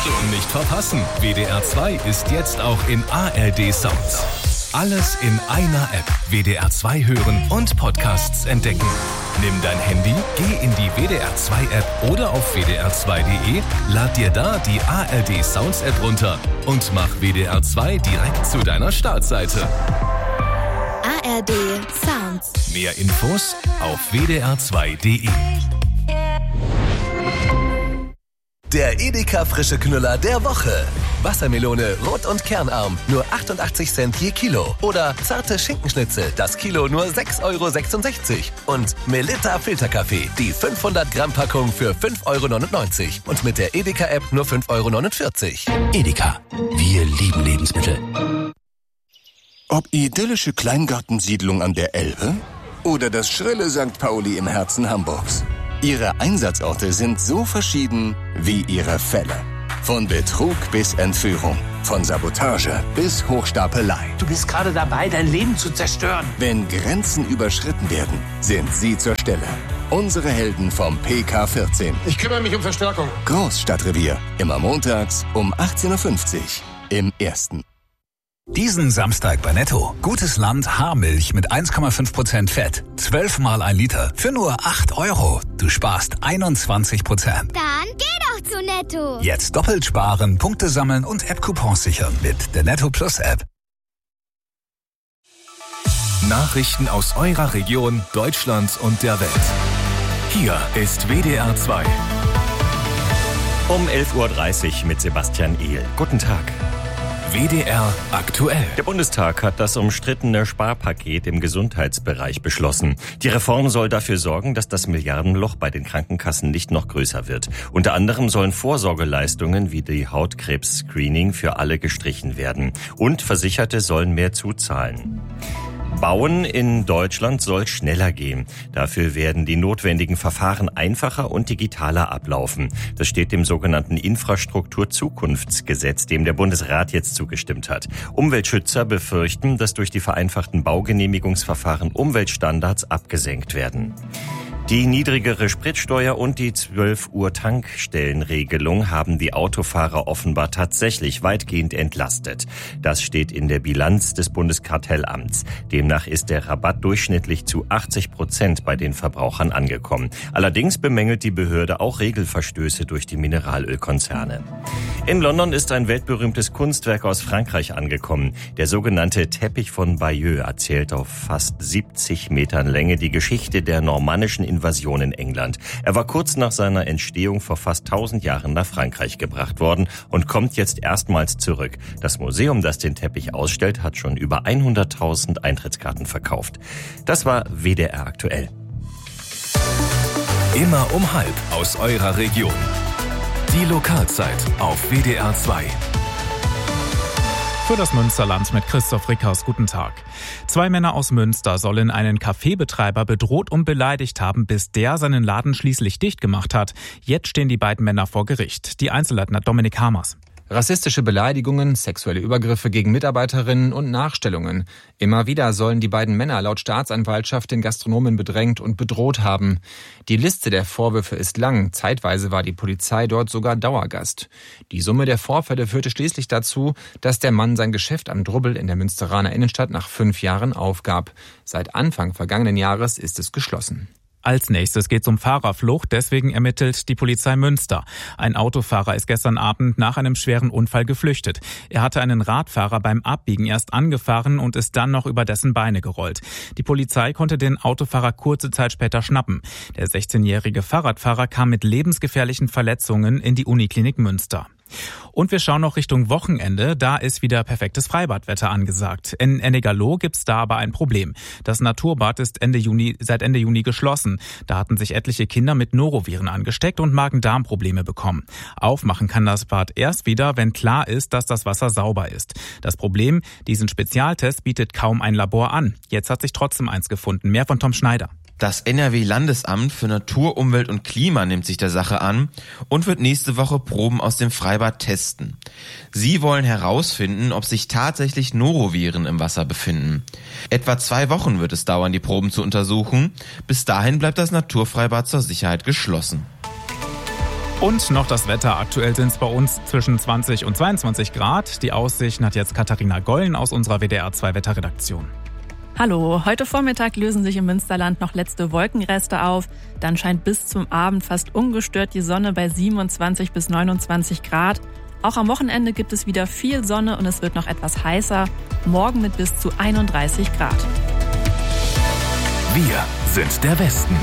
Nicht verpassen, WDR 2 ist jetzt auch in ARD Sounds. Alles in einer App. WDR 2 hören und Podcasts entdecken. Nimm dein Handy, geh in die WDR 2 App oder auf wdr2.de, lad dir da die ARD Sounds App runter und mach WDR 2 direkt zu deiner Startseite. ARD Sounds. Mehr Infos auf wdr2.de. Der Edeka frische Knüller der Woche. Wassermelone rot und kernarm, nur 88 Cent je Kilo. Oder zarte Schinkenschnitzel, das Kilo nur 6,66 €. Und Melitta Filterkaffee, die 500 Gramm Packung für 5,99 €. Und mit der Edeka-App nur 5,49 €. Edeka, wir lieben Lebensmittel. Ob idyllische Kleingartensiedlung an der Elbe oder das schrille St. Pauli im Herzen Hamburgs. Ihre Einsatzorte sind so verschieden wie ihre Fälle. Von Betrug bis Entführung, von Sabotage bis Hochstapelei. Du bist gerade dabei, dein Leben zu zerstören. Wenn Grenzen überschritten werden, sind sie zur Stelle. Unsere Helden vom PK14. Ich kümmere mich um Verstärkung. Großstadtrevier, immer montags um 18:50 Uhr im Ersten. Diesen Samstag bei Netto. Gutes Land Haarmilch mit 1,5% Fett. 12 mal 1 Liter für nur 8 €. Du sparst 21%. Dann geh doch zu Netto. Jetzt doppelt sparen, Punkte sammeln und App-Coupons sichern mit der Netto Plus App. Nachrichten aus eurer Region, Deutschland und der Welt. Hier ist WDR 2. Um 11:30 Uhr mit Sebastian Ehl. Guten Tag. WDR aktuell. Der Bundestag hat das umstrittene Sparpaket im Gesundheitsbereich beschlossen. Die Reform soll dafür sorgen, dass das Milliardenloch bei den Krankenkassen nicht noch größer wird. Unter anderem sollen Vorsorgeleistungen wie die Hautkrebs-Screening für alle gestrichen werden. Und Versicherte sollen mehr zuzahlen. Bauen in Deutschland soll schneller gehen. Dafür werden die notwendigen Verfahren einfacher und digitaler ablaufen. Das steht dem sogenannten Infrastrukturzukunftsgesetz, dem der Bundesrat jetzt zugestimmt hat. Umweltschützer befürchten, dass durch die vereinfachten Baugenehmigungsverfahren Umweltstandards abgesenkt werden. Die niedrigere Spritsteuer und die 12 Uhr Tankstellenregelung haben die Autofahrer offenbar tatsächlich weitgehend entlastet. Das steht in der Bilanz des Bundeskartellamts. Demnach ist der Rabatt durchschnittlich zu 80% bei den Verbrauchern angekommen. Allerdings bemängelt die Behörde auch Regelverstöße durch die Mineralölkonzerne. In London ist ein weltberühmtes Kunstwerk aus Frankreich angekommen. Der sogenannte Teppich von Bayeux erzählt auf fast 70 Metern Länge die Geschichte der normannischen Invasion in England. Er war kurz nach seiner Entstehung vor fast 1000 Jahren nach Frankreich gebracht worden und kommt jetzt erstmals zurück. Das Museum, das den Teppich ausstellt, hat schon über 100.000 Eintrittskarten verkauft. Das war WDR aktuell. Immer um 12:30 aus eurer Region. Die Lokalzeit auf WDR 2. Für das Münsterland mit Christoph Rickhaus. Guten Tag. 2 Männer aus Münster sollen einen Cafébetreiber bedroht und beleidigt haben, bis der seinen Laden schließlich dicht gemacht hat. Jetzt stehen die beiden Männer vor Gericht. Die Einzelheiten hat Dominik Hamers. Rassistische Beleidigungen, sexuelle Übergriffe gegen Mitarbeiterinnen und Nachstellungen. Immer wieder sollen die beiden Männer laut Staatsanwaltschaft den Gastronomen bedrängt und bedroht haben. Die Liste der Vorwürfe ist lang. Zeitweise war die Polizei dort sogar Dauergast. Die Summe der Vorfälle führte schließlich dazu, dass der Mann sein Geschäft am Drubbel in der Münsteraner Innenstadt nach 5 Jahren aufgab. Seit Anfang vergangenen Jahres ist es geschlossen. Als nächstes geht es um Fahrerflucht, deswegen ermittelt die Polizei Münster. Ein Autofahrer ist gestern Abend nach einem schweren Unfall geflüchtet. Er hatte einen Radfahrer beim Abbiegen erst angefahren und ist dann noch über dessen Beine gerollt. Die Polizei konnte den Autofahrer kurze Zeit später schnappen. Der 16-jährige Fahrradfahrer kam mit lebensgefährlichen Verletzungen in die Uniklinik Münster. Und wir schauen noch Richtung Wochenende. Da ist wieder perfektes Freibadwetter angesagt. In Ennegerloh gibt's da aber ein Problem. Das Naturbad ist seit Ende Juni geschlossen. Da hatten sich etliche Kinder mit Noroviren angesteckt und Magen-Darm-Probleme bekommen. Aufmachen kann das Bad erst wieder, wenn klar ist, dass das Wasser sauber ist. Das Problem, diesen Spezialtest bietet kaum ein Labor an. Jetzt hat sich trotzdem eins gefunden. Mehr von Tom Schneider. Das NRW-Landesamt für Natur, Umwelt und Klima nimmt sich der Sache an und wird nächste Woche Proben aus dem Freibad testen. Sie wollen herausfinden, ob sich tatsächlich Noroviren im Wasser befinden. Etwa 2 Wochen wird es dauern, die Proben zu untersuchen. Bis dahin bleibt das Naturfreibad zur Sicherheit geschlossen. Und noch das Wetter. Aktuell sind es bei uns zwischen 20 und 22 Grad. Die Aussichten hat jetzt Katharina Gollen aus unserer WDR 2 Wetterredaktion. Hallo, heute Vormittag lösen sich im Münsterland noch letzte Wolkenreste auf. Dann scheint bis zum Abend fast ungestört die Sonne bei 27 bis 29 Grad. Auch am Wochenende gibt es wieder viel Sonne und es wird noch etwas heißer. Morgen mit bis zu 31 Grad. Wir sind der Westen.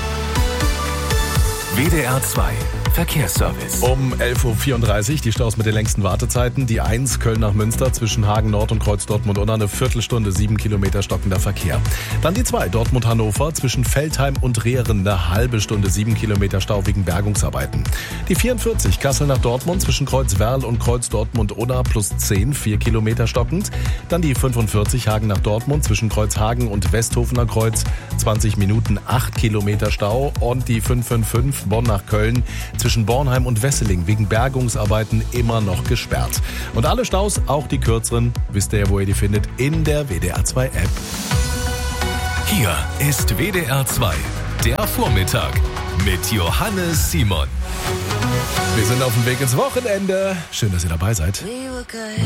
WDR 2 Verkehrsservice. Um 11.34 Uhr die Staus mit den längsten Wartezeiten. Die 1 Köln nach Münster zwischen Hagen Nord und Kreuz Dortmund-Unna eine Viertelstunde, 7 Kilometer stockender Verkehr. Dann die 2 Dortmund-Hannover zwischen Feldheim und Rehren eine halbe Stunde, 7 Kilometer Stau wegen Bergungsarbeiten. Die 44 Kassel nach Dortmund zwischen Kreuz Werl und Kreuz Dortmund-Unna plus 10, 4 Kilometer stockend. Dann die 45 Hagen nach Dortmund zwischen Kreuz Hagen und Westhofener Kreuz 20 Minuten, 8 Kilometer Stau. Und die 555 Bonn nach Köln zwischen Bornheim und Wesseling wegen Bergungsarbeiten immer noch gesperrt. Und alle Staus, auch die kürzeren, wisst ihr ja, wo ihr die findet, in der WDR 2 App. Hier ist WDR 2, der Vormittag mit Johannes Simon. Wir sind auf dem Weg ins Wochenende. Schön, dass ihr dabei seid.